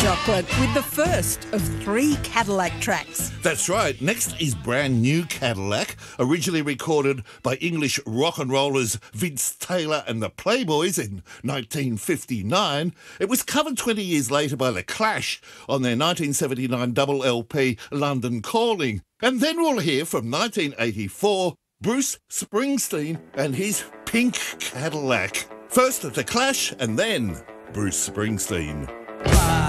Chocolate with the first of 3 Cadillac tracks. That's right. Next is Brand New Cadillac, originally recorded by English rock and rollers Vince Taylor and the Playboys in 1959. It was covered 20 years later by The Clash on their 1979 double LP London Calling. And then we'll hear from 1984 Bruce Springsteen and his Pink Cadillac. First The Clash and then Bruce Springsteen.